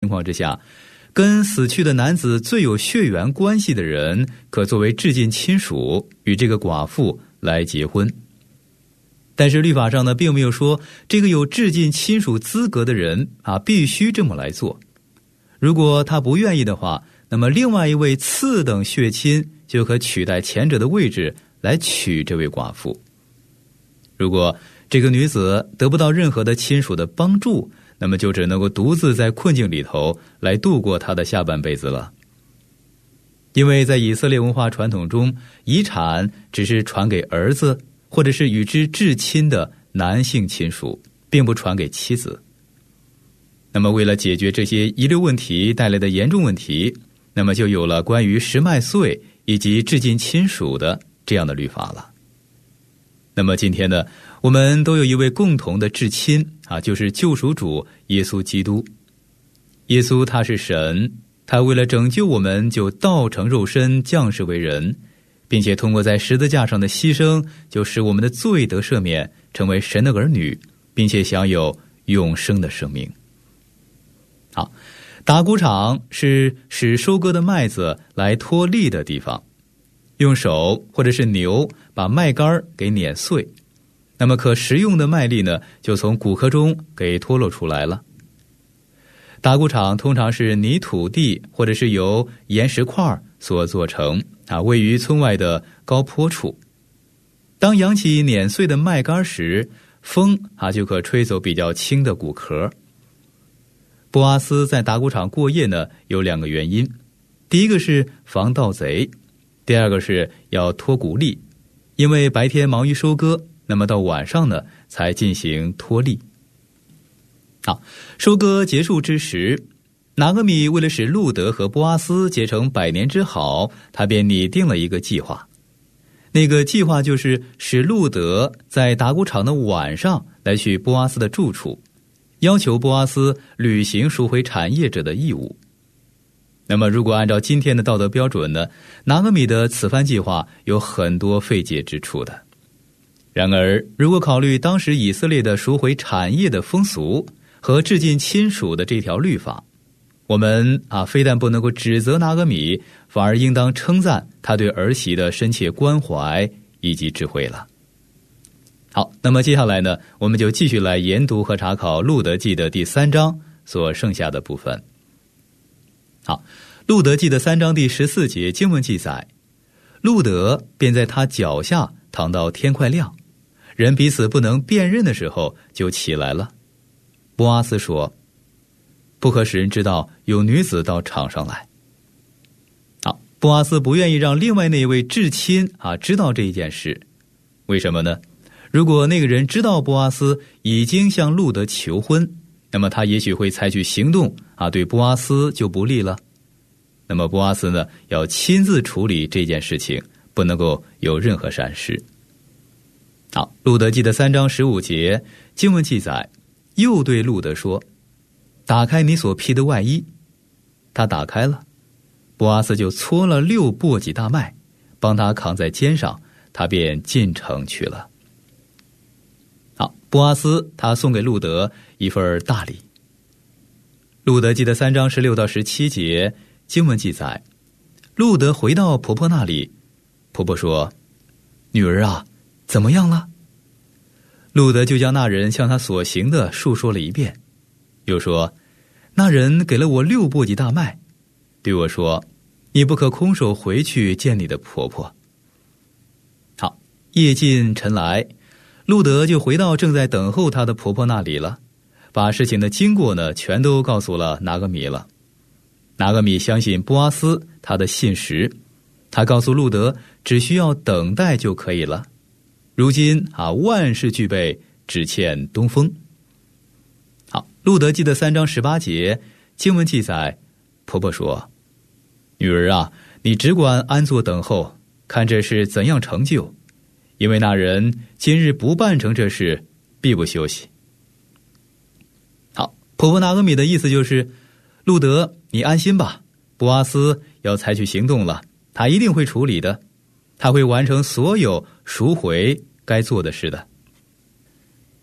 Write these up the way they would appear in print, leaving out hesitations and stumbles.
况之下，跟死去的男子最有血缘关系的人可作为至近亲属与这个寡妇来结婚。但是律法上呢，并没有说这个有至近亲属资格的人必须这么来做。如果他不愿意的话，那么另外一位次等血亲就可取代前者的位置来娶这位寡妇。如果这个女子得不到任何的亲属的帮助，那么就只能够独自在困境里头来度过她的下半辈子了。因为在以色列文化传统中，遗产只是传给儿子或者是与之至亲的男性亲属，并不传给妻子。那么为了解决这些遗留问题带来的严重问题，那么就有了关于十脉岁以及至近亲属的这样的律法了。那么今天呢，我们都有一位共同的至亲就是救赎主耶稣基督。耶稣他是神，他为了拯救我们就道成肉身降世为人，并且通过在十字架上的牺牲，就使我们的罪得赦免，成为神的儿女，并且享有永生的生命。好，打谷场是使收割的麦子来脱粒的地方，用手或者是牛把麦秆给碾碎，那么可食用的麦粒呢，就从谷壳中给脱落出来了。打谷场通常是泥土地或者是由岩石块所做成位于村外的高坡处。当扬起碾碎的麦秆时，风就可吹走比较轻的谷壳。波阿斯在打谷场过夜呢，有2个原因。第一个是防盗贼，第二个是要脱谷粒，因为白天忙于收割，那么到晚上呢才进行脱粒。好，收割结束之时，拿俄米为了使路德和波阿斯结成100年之好，他便拟定了一个计划。那个计划就是使路德在打谷场的晚上来去波阿斯的住处，要求波阿斯履行赎回产业者的义务。那么如果按照今天的道德标准呢，拿俄米的此番计划有很多费解之处的。然而如果考虑当时以色列的赎回产业的风俗和至近亲属的这条律法，我们非但不能够指责拿俄米，反而应当称赞他对儿媳的深切关怀以及智慧了。好，那么接下来呢，我们就继续来研读和查考路德记的第3章所剩下的部分。好，路德记的3章第14节经文记载，路德便在他脚下躺到天快亮，人彼此不能辨认的时候就起来了。波阿斯说，不可使人知道有女子到场上来。好，波阿斯不愿意让另外那位至亲知道这一件事。为什么呢？如果那个人知道波阿斯已经向路德求婚，那么他也许会采取行动对波阿斯就不利了。那么波阿斯呢，要亲自处理这件事情，不能够有任何闪失。好，路德记的3章15节经文记载，又对路德说，打开你所披的外衣。他打开了，波阿斯就搓了6簸箕大麦，帮他扛在肩上，他便进城去了。好，波阿斯他送给路德一份大礼。路德记的3章16到17节经文记载，路德回到婆婆那里，婆婆说，女儿啊，怎么样了？路德就将那人向他所行的述说了一遍，又说，那人给了我6簸箕大麦，对我说，你不可空手回去见你的婆婆。好，夜尽晨来，路德就回到正在等候他的婆婆那里了，把事情的经过呢全都告诉了拿俄米了。拿俄米相信波阿斯他的信实，他告诉路德只需要等待就可以了。如今万事俱备，只欠东风。好，路德记的3章18节经文记载，婆婆说，女儿啊，你只管安坐等候，看这事怎样成就，因为那人今日不办成这事，必不休息。好，婆婆拿俄米的意思就是，路德你安心吧，波阿斯要采取行动了，他一定会处理的，他会完成所有赎回该做的事的。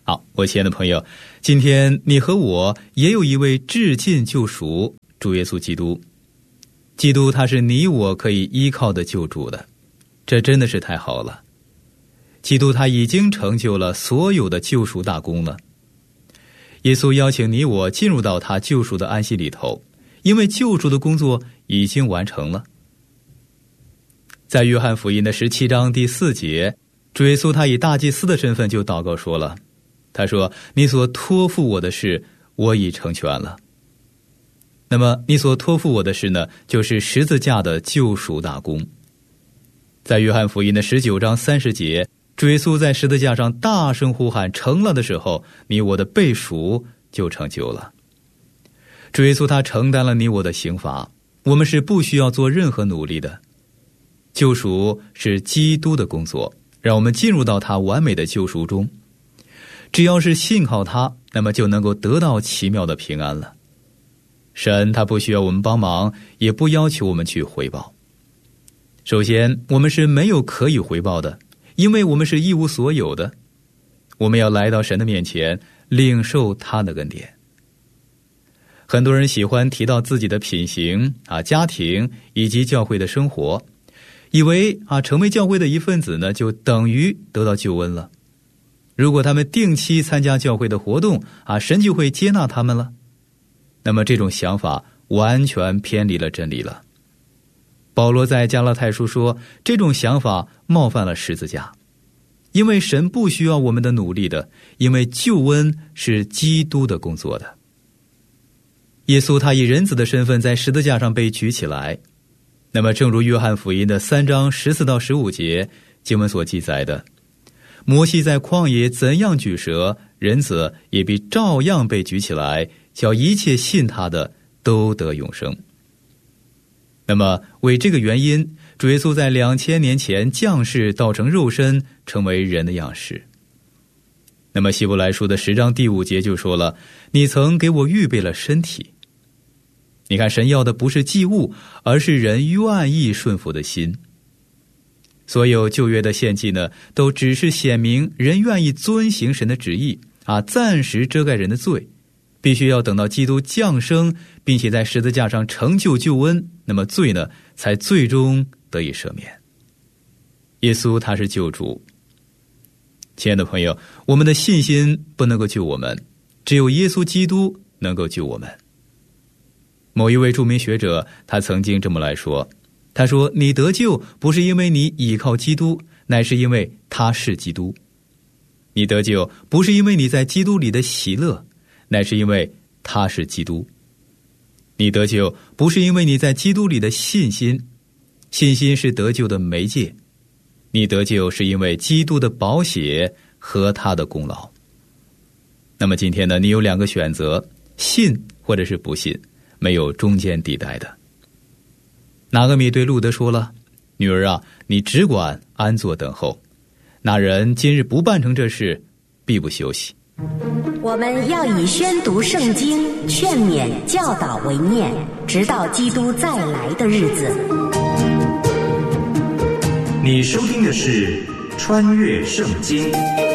好，我亲爱的朋友，今天你和我也有一位至近救赎，主耶稣基督。基督他是你我可以依靠的救主的，这真的是太好了。基督他已经成就了所有的救赎大功了。耶稣邀请你我进入到他救赎的安息里头，因为救赎的工作已经完成了。在约翰福音的17章第4节，主耶稣他以大祭司的身份就祷告说了，他说，你所托付我的事我已成全了。那么你所托付我的事呢，就是十字架的救赎大功。在约翰福音的19章30节，主耶稣在十字架上大声呼喊成了的时候，你我的被赎就成就了。主耶稣他承担了你我的刑罚，我们是不需要做任何努力的。救赎是基督的工作，让我们进入到他完美的救赎中。只要是信靠他，那么就能够得到奇妙的平安了。神他不需要我们帮忙，也不要求我们去回报。首先，我们是没有可以回报的，因为我们是一无所有的。我们要来到神的面前，领受他的恩典。很多人喜欢提到自己的品行家庭以及教会的生活，以为成为教会的一份子呢，就等于得到救恩了。如果他们定期参加教会的活动神就会接纳他们了。那么这种想法完全偏离了真理了。保罗在加拉太书说，这种想法冒犯了十字架，因为神不需要我们的努力的，因为救恩是基督的工作的。耶稣他以人子的身份在十字架上被举起来，那么正如约翰福音的3章14到15节经文所记载的，摩西在旷野怎样举蛇，人子也必照样被举起来，叫一切信他的都得永生。那么为这个原因，主耶稣在2000年前降世，道成肉身，成为人的样式。那么希伯来书的10章第5节就说了，你曾给我预备了身体。你看，神要的不是祭物，而是人愿意顺服的心。所有旧约的献祭呢，都只是显明人愿意遵行神的旨意暂时遮盖人的罪，必须要等到基督降生，并且在十字架上成就救恩，那么罪呢才最终得以赦免。耶稣他是救主。亲爱的朋友，我们的信心不能够救我们，只有耶稣基督能够救我们。某一位著名学者他曾经这么来说，他说，你得救不是因为你倚靠基督，乃是因为他是基督。你得救不是因为你在基督里的喜乐，乃是因为他是基督。你得救不是因为你在基督里的信心，信心是得救的媒介。你得救是因为基督的宝血和他的功劳。那么今天呢，你有2个选择，信或者是不信，没有中间地带的。拿俄米对路德说了，女儿啊，你只管安坐等候，那人今日不办成这事，必不休息。 我们要以宣读圣经、劝勉、教导为念，直到基督再来的日子。 你收听的是穿越圣经。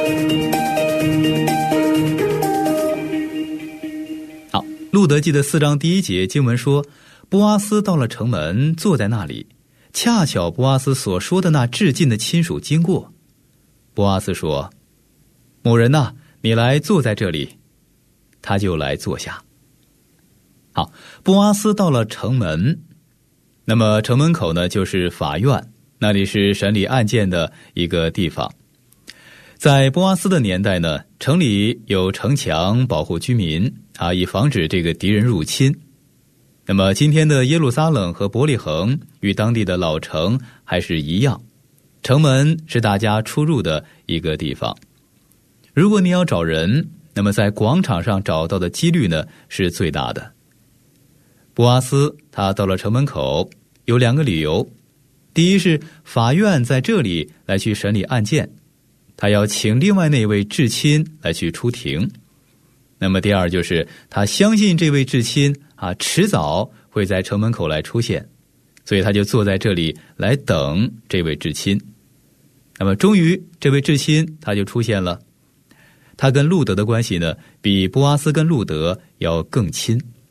好，路德记的4章第1节经文说，波阿斯到了城门，坐在那里，恰巧波阿斯所说的那至近的亲属经过。波阿斯说，某人呐，你来坐在这里。他就来坐下。好，波阿斯到了城门，那么城门口呢就是法院，那里是审理案件的一个地方。在波阿斯的年代呢，城里有城墙保护居民以防止这个敌人入侵。那么今天的耶路撒冷和伯利恒与当地的老城还是一样，城门是大家出入的一个地方。如果你要找人，那么在广场上找到的几率呢是最大的。波阿斯他到了城门口有2个理由，第一是法院在这里来去审理案件，他要请另外那位至亲来去出庭。那么第二就是他相信这位至亲迟早会在城门口来出现，所以他就坐在这里来等这位至亲。那么终于这位至亲他就出现了， 他跟路德的关系呢，比波阿斯跟路德要更亲。